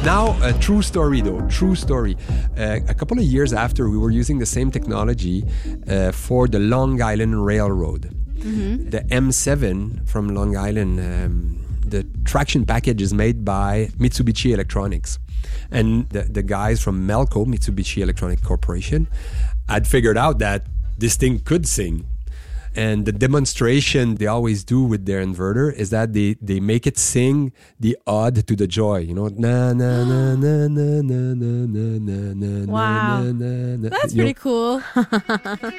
Now, a true story though, true story. A couple of years after, we were using the same technology for the Long Island Railroad. Mm-hmm. The M7 from Long Island, the traction package is made by Mitsubishi Electronics. And the guys from Melco, Mitsubishi Electronic Corporation, had figured out that this thing could sing. And the demonstration they always do with their inverter is that they make it sing the ode to the joy. You know, na na na na na na na na na. Wow, na, na, na. That's pretty cool.